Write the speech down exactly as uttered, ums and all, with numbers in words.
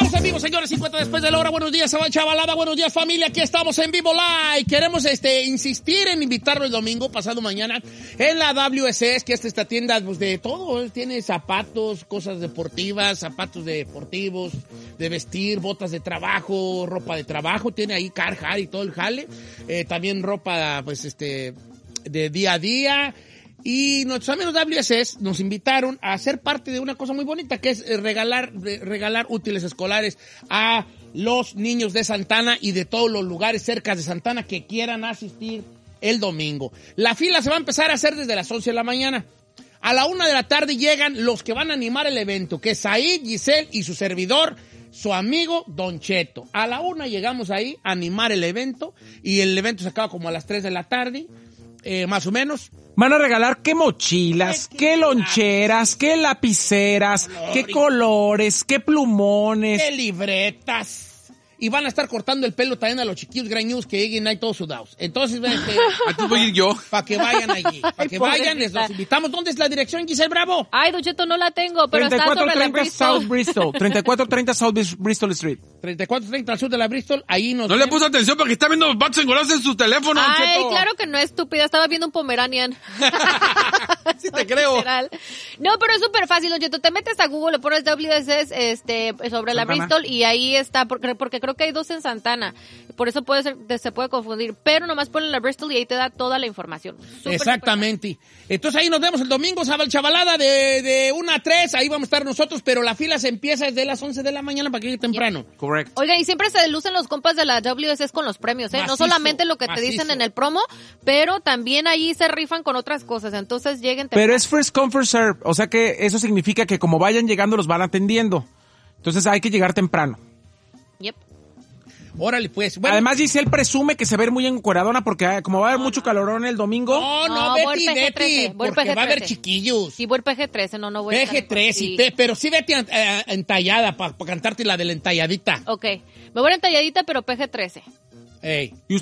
Estamos en vivo, señores, cincuenta después de la hora. Buenos días, chavalada. Buenos días, familia. Aquí estamos en vivo live. Queremos este, insistir en invitarlo el domingo, pasado mañana, en la W S S, que es esta tienda pues, de todo. Tiene zapatos, cosas deportivas, zapatos deportivos, de vestir, botas de trabajo, ropa de trabajo. Tiene ahí Carhartt y todo el jale. Eh, también ropa, pues, este, de día a día. Y nuestros amigos W S S nos invitaron a ser parte de una cosa muy bonita, que es regalar, regalar útiles escolares a los niños de Santana y de todos los lugares cerca de Santana que quieran asistir el domingo. La fila se va a empezar a hacer desde las once de la mañana. A la una de la tarde llegan los que van a animar el evento, que es Said, Giselle y su servidor, su amigo Don Cheto. A la una llegamos ahí a animar el evento y el evento se acaba como a las tres de la tarde, eh, más o menos. Van a regalar qué mochilas, qué, qué loncheras, qué lapiceras, colores, qué colores, qué plumones. Qué libretas. Y van a estar cortando el pelo también a los chiquillos greñudos que lleguen ahí todos sudados. Entonces, este, aquí voy a ir yo. Para que vayan allí. Para que vayan, les los invitamos. ¿Dónde es la dirección, Giselle Bravo? Ay, Don Cheto, no la tengo, pero está sobre la Bristol. South Bristol. treinta y cuatro treinta South Bristol Street. treinta y cuatro treinta al sur de la Bristol. Ahí nos No ven. le puso atención porque está viendo vatos engolados en su teléfono, Don Ay, Cheto. claro que no, estúpida. Estaba viendo un Pomeranian. Sí te creo. Literal. No, pero es súper fácil, Don Cheto. Te metes a Google, le pones W S S este, sobre la Santana. Bristol y ahí está, porque, porque creo que hay dos en Santana. Por eso puede ser, se puede confundir. Pero nomás ponle la Bristol y ahí te da toda la información. Súper, Exactamente. Súper. Entonces ahí nos vemos el domingo, Sabal Chavalada, de, de una a tres. Ahí vamos a estar nosotros, pero la fila se empieza desde las once de la mañana para que llegue temprano. Yep. Correcto. Oigan, y siempre se lucen los compas de la W S S con los premios, ¿eh? Macizo, no solamente lo que te macizo. dicen en el promo, pero también ahí se rifan con otras cosas. Entonces lleguen temprano. Pero es first come, first serve. O sea que eso significa que como vayan llegando los van atendiendo. Entonces hay que llegar temprano. Yep. Órale, pues. Bueno. Además, Giselle presume que se ve muy encueradona porque como va a haber mucho calorón el domingo. No, no, No, voy Betty, P G Betty, trece, voy porque P G va a haber trece. chiquillos. Sí, voy el P G trece, no, no voy P a G estar- tres, sí. sí. pero sí Betty eh, entallada para pa cantarte la de la entalladita. Ok, me voy a entalladita, pero P G trece. Ey. ¿Y